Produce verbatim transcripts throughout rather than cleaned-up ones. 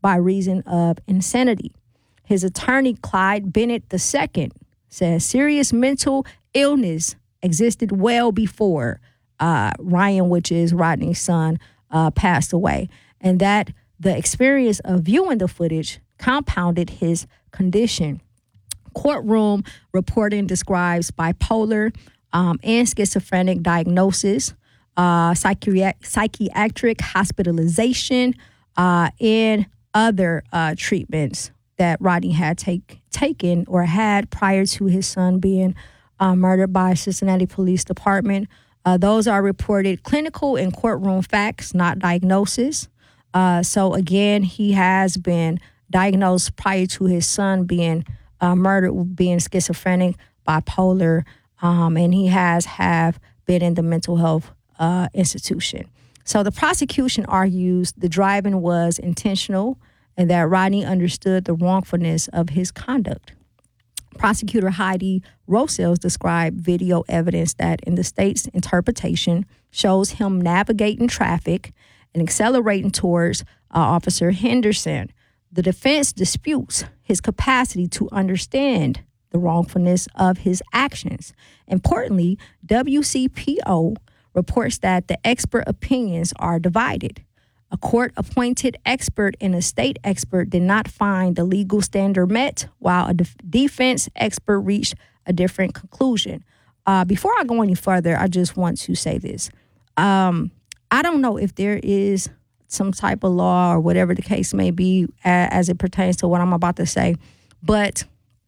by reason of insanity. His attorney, Clyde Bennett the Second, says serious mental illness existed well before uh, Ryan, which is Rodney's son, uh, passed away, and that the experience of viewing the footage compounded his condition. Courtroom reporting describes bipolar um, and schizophrenic diagnosis, uh, psychiatric, psychiatric hospitalization, uh, and other uh, treatments that Rodney had take, taken or had prior to his son being uh, murdered by Cincinnati Police Department. Uh, those are reported clinical and courtroom facts, not diagnosis. Uh, so again, he has been diagnosed prior to his son being uh, murdered, being schizophrenic, bipolar, um, and he has have been in the mental health uh, institution. So the prosecution argues the driving was intentional and that Rodney understood the wrongfulness of his conduct. Prosecutor Heidi Rosales described video evidence that, in the state's interpretation, shows him navigating traffic and accelerating towards uh, Officer Henderson. The defense disputes his capacity to understand the wrongfulness of his actions. Importantly, W C P O reports that the expert opinions are divided. A court-appointed expert and a state expert did not find the legal standard met, while a def- defense expert reached a different conclusion. Uh, before I go any further, I just want to say this. Um, I don't know if there is some type of law or whatever the case may be as, as it pertains to what I'm about to say, but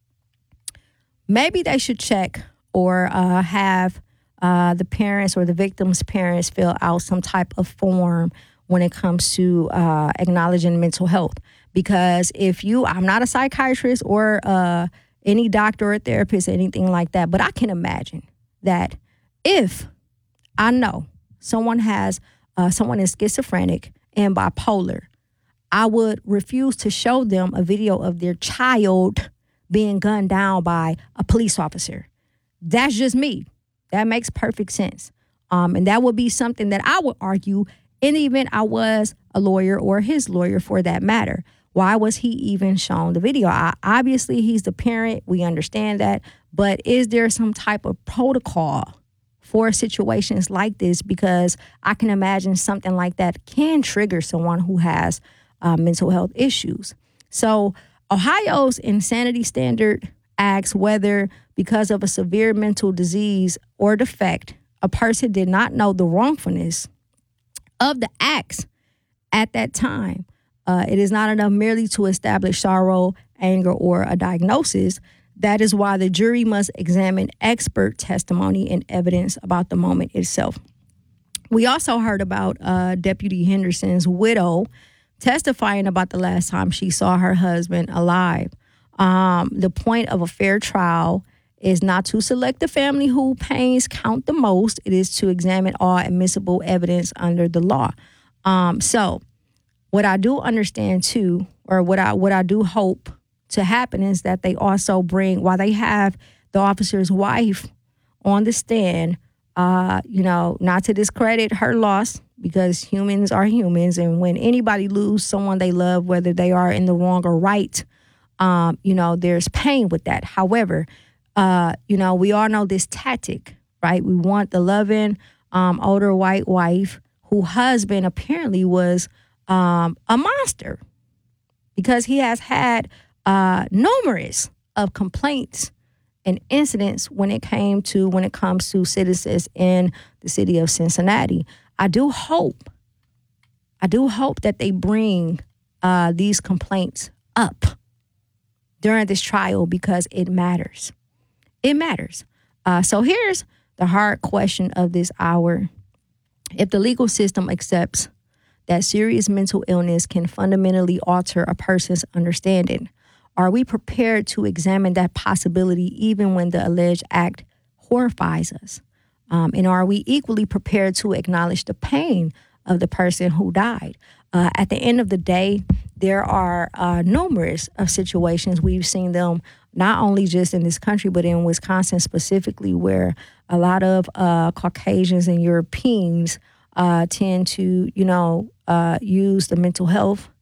maybe they should check or uh, have uh, the parents or the victim's parents fill out some type of form when it comes to uh, acknowledging mental health. Because if you, I'm not a psychiatrist or uh, any doctor or therapist or anything like that, but I can imagine that if I know someone has, uh, someone is schizophrenic and bipolar, I would refuse to show them a video of their child being gunned down by a police officer. That's just me. That makes perfect sense. Um, and that would be something that I would argue in the event I was a lawyer or his lawyer for that matter. Why was he even shown the video? I, obviously, he's the parent. We understand that. But is there some type of protocol for situations like this? Because I can imagine something like that can trigger someone who has uh, mental health issues. So Ohio's insanity standard asks whether, because of a severe mental disease or defect, a person did not know the wrongfulness of the acts at that time. Uh, it is not enough merely to establish sorrow, anger, or a diagnosis. That is why the jury must examine expert testimony and evidence about the moment itself. We also heard about uh, Deputy Henderson's widow testifying about the last time she saw her husband alive. Um, the point of a fair trial is not to select the family whose pains count the most. It is to examine all admissible evidence under the law. Um, so what I do understand too, or what I what I do hope to happen is that they also bring, while they have the officer's wife on the stand, uh, you know, not to discredit her loss, because humans are humans. And when anybody lose someone they love, whether they are in the wrong or right, um, you know, there's pain with that. However, Uh, you know, we all know this tactic, right? We want the loving, um, older white wife whose husband apparently was um, a monster, because he has had uh, numerous of complaints and incidents when it came to when it comes to citizens in the city of Cincinnati. I do hope, I do hope that they bring uh, these complaints up during this trial, because it matters. It matters. Uh, so here's the hard question of this hour. If the legal system accepts that serious mental illness can fundamentally alter a person's understanding, are we prepared to examine that possibility even when the alleged act horrifies us? Um, and are we equally prepared to acknowledge the pain of the person who died? Uh, at the end of the day, there are uh, numerous of situations we've seen them not only just in this country, but in Wisconsin specifically, where a lot of uh, Caucasians and Europeans uh, tend to, you know, uh, use the mental health